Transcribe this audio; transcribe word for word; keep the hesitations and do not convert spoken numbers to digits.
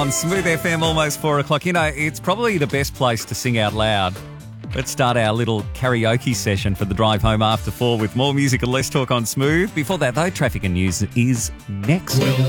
On Smooth F M, almost four o'clock. You know, it's probably the best place to sing out loud. Let's start our little karaoke session for the drive home after four with more music and less talk on Smooth. Before that, though, traffic and news is next. Well,